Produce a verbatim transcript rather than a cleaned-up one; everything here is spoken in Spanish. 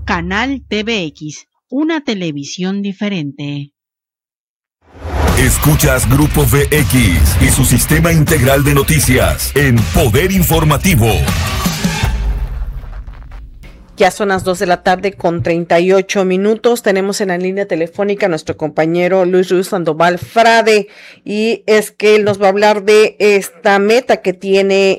Canal T V X, una televisión diferente. Escuchas Grupo V X y su sistema integral de noticias en Poder Informativo. Ya son las dos de la tarde con treinta y ocho minutos. Tenemos en la línea telefónica a nuestro compañero Luis Ruiz Sandoval Frade, y es que él nos va a hablar de esta meta que tiene